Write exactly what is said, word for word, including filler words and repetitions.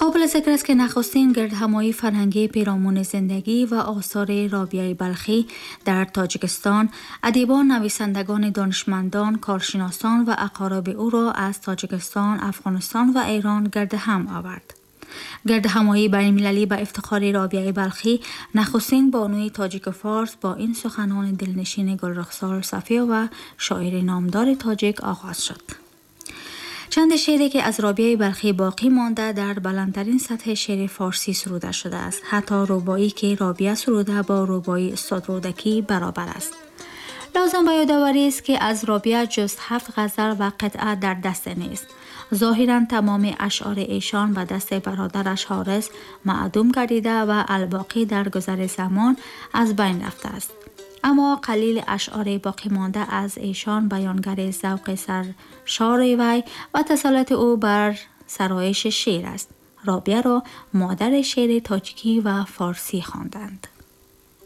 قابل ذکر است که نخستین گردهمایی فرهنگی پیرامون زندگی و آثار رابعه بلخی در تاجیکستان ادیبان، نویسندگان، دانشمندان، کارشناسان و اقارب او را از تاجیکستان، افغانستان و ایران گردهم آورد. گردهمایی بین‌المللی به افتخار رابعه بلخی، نخستین بانوی تاجیک و فارس، با این سخنان دلنشین گلرخسار صفی و شاعر نامدار تاجیک آغاز شد. چند شعری که از رابعه بلخی باقی مانده در بلندترین سطح شعر فارسی سروده شده است. حتی رباعی که رابعه سروده با رباعی استاد رودکی برابر است. لازم به یادآوری است که از رابعه جز هفت غزل و قطعه در دست نیست. ظاهراً تمام اشعار ایشان به دست برادرش حارث معدوم گردیده و الباقی در گذر زمان از بین رفته است. اما قلیل اشعار باقی مانده از ایشان بیانگر ذوق سرشار وی و تسلط او بر سرایش شعر است. رابعه را مادر شعر تاجیکی و فارسی خواندند.